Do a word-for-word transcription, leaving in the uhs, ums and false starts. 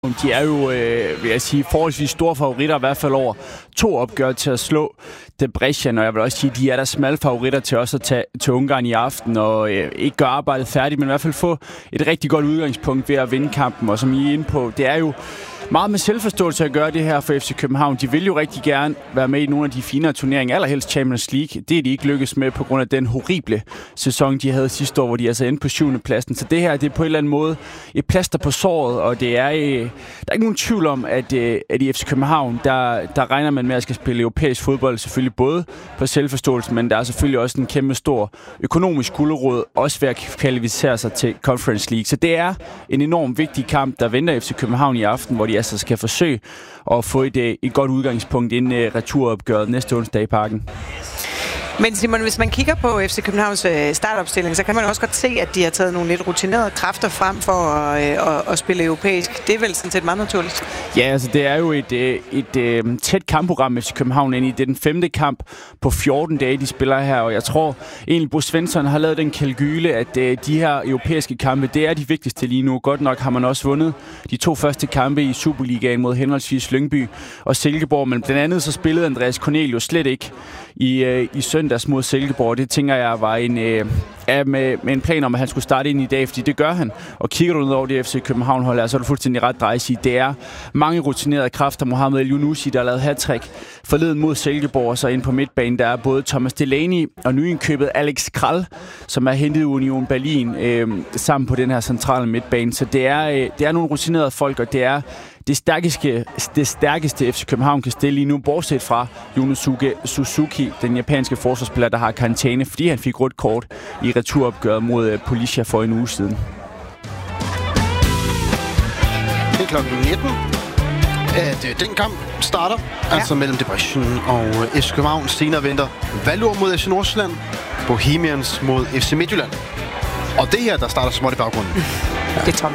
De er jo, øh, vil jeg sige, forholdsvis store favoritter, i hvert fald over to opgør til at slå Debrecen, og jeg vil også sige, at de er der smalle favoritter til også at tage til Ungarn i aften, og øh, ikke gøre arbejdet færdigt, men i hvert fald få et rigtig godt udgangspunkt ved at vinde kampen, og som I er inde på, det er jo meget med selvforståelse at gøre det her for F C København. De vil jo rigtig gerne være med i nogle af de finere turneringer, allerhelst Champions League. Det er de ikke lykkes med på grund af den horrible sæson, de havde sidste år, hvor de altså endte på syvende pladsen. Så det her, det er på en eller anden måde et plaster på såret, og det er, øh, der er ikke nogen tvivl om, at, øh, at i F C København, der, der regner man med at skal spille europæisk fodbold, selvfølgelig både på selvforståelse, men der er selvfølgelig også en kæmpe stor økonomisk gulerod, også ved at kvalificere sig til Conference League. Så det er en enormt vigtig kamp, der venter F C København i aften, hvor de altså skal forsøge at få et, et godt udgangspunkt inden uh, returopgøret næste onsdag i Parken. Men Simon, hvis man kigger på F C Københavns startopstilling, så kan man også godt se, at de har taget nogle lidt rutinerede kræfter frem for at, at, at spille europæisk. Det er vel sådan set meget naturligt? Ja, altså det er jo et, et, et, et tæt kampprogram F C København ind i. Det er den femte kamp på fjorten dage, de spiller her, og jeg tror egentlig, Bo Svensson har lavet den kalkyle, at de her europæiske kampe, det er de vigtigste lige nu. Godt nok har man også vundet de to første kampe i Superligaen mod henholdsvis Lyngby og Silkeborg, men blandt andet så spillede Andreas Cornelius slet ikke i, i søndags mod Silkeborg. Det tænker jeg var en, øh, med, med en plan om, at han skulle starte ind i dag, fordi det gør han. Og kigger du ned over det F C København-hold, så er du fuldstændig ret drejsig. Det er mange rutinerede kræfter. Mohamed El-Yunusi, der har lavet hat-trick forleden mod Silkeborg, og så ind på midtbanen, der er både Thomas Delaney og nyindkøbet Alex Kral, som er hentet i Union Berlin øh, sammen på den her centrale midtbane. Så det er, øh, det er nogle rutinerede folk, og det er Det stærkeste, det stærkeste F C København kan stille lige nu, bortset fra Yunosuke Suzuki, den japanske forsvarsspiller, der har karantæne, fordi han fik rødt kort i returopgøret mod Policia for en uge siden. Det er klokken nitten, at den kamp starter, ja. altså mellem Debrecen og F C København. Senere venter Valur mod F C Nordsjælland, Bohemians mod F C Midtjylland. Og det her, der starter småt i baggrunden. Det er Tom.